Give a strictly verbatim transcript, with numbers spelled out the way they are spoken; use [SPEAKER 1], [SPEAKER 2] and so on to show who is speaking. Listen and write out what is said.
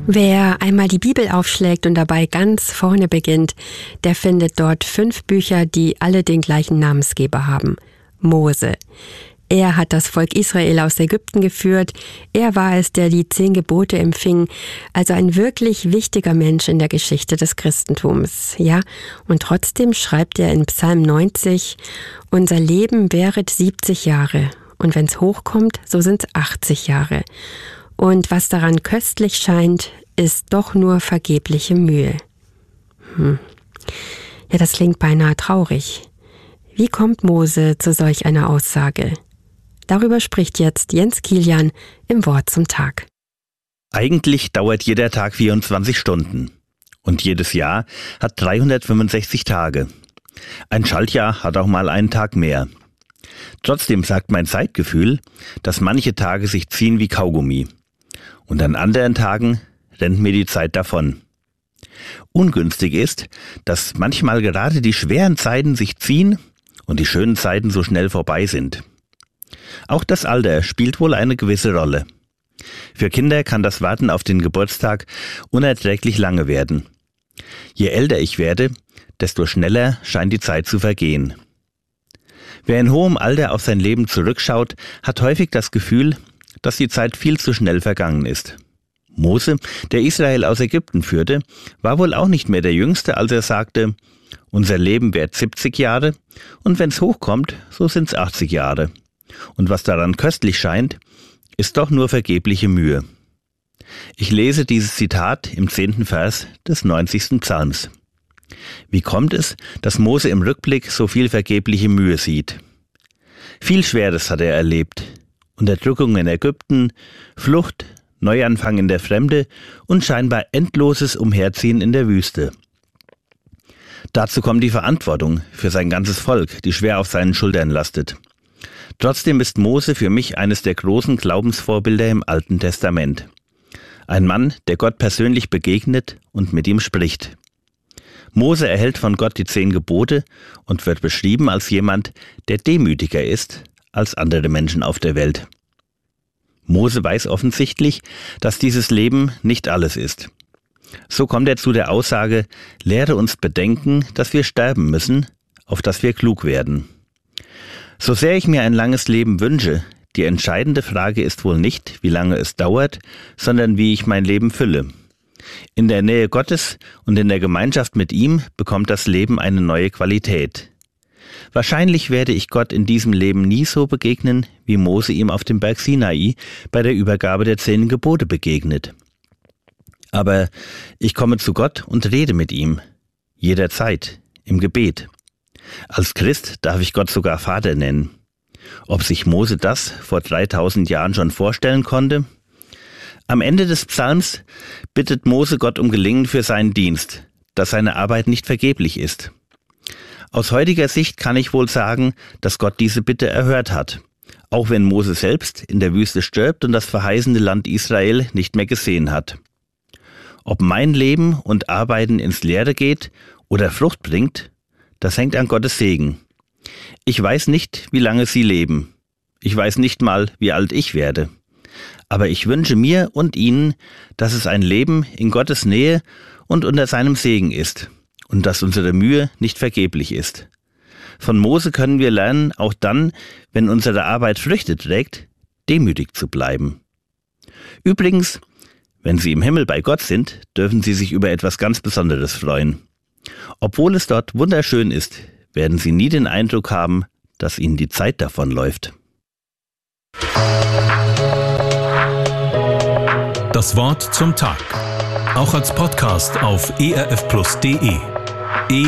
[SPEAKER 1] Wer einmal die Bibel aufschlägt und dabei ganz vorne beginnt, der findet dort fünf Bücher, die alle den gleichen Namensgeber haben: Mose. Er hat das Volk Israel aus Ägypten geführt. Er war es, der die zehn Gebote empfing. Also ein wirklich wichtiger Mensch in der Geschichte des Christentums. Ja, und trotzdem schreibt er in Psalm neunzig: Unser Leben währet siebzig Jahre. Und wenn's hochkommt, so sind's achtzig Jahre. Und was daran köstlich scheint, ist doch nur vergebliche Mühe. Hm. Ja, das klingt beinahe traurig. Wie kommt Mose zu solch einer Aussage? Darüber spricht jetzt Jens Kilian im Wort zum Tag.
[SPEAKER 2] Eigentlich dauert jeder Tag vierundzwanzig Stunden. Und jedes Jahr hat dreihundertfünfundsechzig Tage. Ein Schaltjahr hat auch mal einen Tag mehr. Trotzdem sagt mein Zeitgefühl, dass manche Tage sich ziehen wie Kaugummi. Und an anderen Tagen rennt mir die Zeit davon. Ungünstig ist, dass manchmal gerade die schweren Zeiten sich ziehen und die schönen Zeiten so schnell vorbei sind. Auch das Alter spielt wohl eine gewisse Rolle. Für Kinder kann das Warten auf den Geburtstag unerträglich lange werden. Je älter ich werde, desto schneller scheint die Zeit zu vergehen. Wer in hohem Alter auf sein Leben zurückschaut, hat häufig das Gefühl, dass die Zeit viel zu schnell vergangen ist. Mose, der Israel aus Ägypten führte, war wohl auch nicht mehr der Jüngste, als er sagte: Unser Leben währt siebzig Jahre und wenn's hochkommt, so sind's achtzig Jahre. Und was daran köstlich scheint, ist doch nur vergebliche Mühe. Ich lese dieses Zitat im zehnten Vers des neunzigsten Psalms. Wie kommt es, dass Mose im Rückblick so viel vergebliche Mühe sieht? Viel Schweres hat er erlebt. Unterdrückung in Ägypten, Flucht, Neuanfang in der Fremde und scheinbar endloses Umherziehen in der Wüste. Dazu kommt die Verantwortung für sein ganzes Volk, die schwer auf seinen Schultern lastet. Trotzdem ist Mose für mich eines der großen Glaubensvorbilder im Alten Testament. Ein Mann, der Gott persönlich begegnet und mit ihm spricht. Mose erhält von Gott die zehn Gebote und wird beschrieben als jemand, der demütiger ist als andere Menschen auf der Welt. Mose weiß offensichtlich, dass dieses Leben nicht alles ist. So kommt er zu der Aussage: Lehre uns bedenken, dass wir sterben müssen, auf dass wir klug werden. So sehr ich mir ein langes Leben wünsche, die entscheidende Frage ist wohl nicht, wie lange es dauert, sondern wie ich mein Leben fülle. In der Nähe Gottes und in der Gemeinschaft mit ihm bekommt das Leben eine neue Qualität. Wahrscheinlich werde ich Gott in diesem Leben nie so begegnen, wie Mose ihm auf dem Berg Sinai bei der Übergabe der zehn Gebote begegnet. Aber ich komme zu Gott und rede mit ihm, jederzeit, im Gebet. Als Christ darf ich Gott sogar Vater nennen. Ob sich Mose das vor dreitausend Jahren schon vorstellen konnte? Am Ende des Psalms bittet Mose Gott um Gelingen für seinen Dienst, dass seine Arbeit nicht vergeblich ist. Aus heutiger Sicht kann ich wohl sagen, dass Gott diese Bitte erhört hat, auch wenn Mose selbst in der Wüste stirbt und das verheißene Land Israel nicht mehr gesehen hat. Ob mein Leben und Arbeiten ins Leere geht oder Frucht bringt, das hängt an Gottes Segen. Ich weiß nicht, wie lange Sie leben. Ich weiß nicht mal, wie alt ich werde. Aber ich wünsche mir und Ihnen, dass es ein Leben in Gottes Nähe und unter seinem Segen ist und dass unsere Mühe nicht vergeblich ist. Von Mose können wir lernen, auch dann, wenn unsere Arbeit Früchte trägt, demütig zu bleiben. Übrigens, wenn Sie im Himmel bei Gott sind, dürfen Sie sich über etwas ganz Besonderes freuen. Obwohl es dort wunderschön ist, werden Sie nie den Eindruck haben, dass Ihnen die Zeit davonläuft.
[SPEAKER 3] Das Wort zum Tag. Auch als Podcast auf e r f plus punkt d e.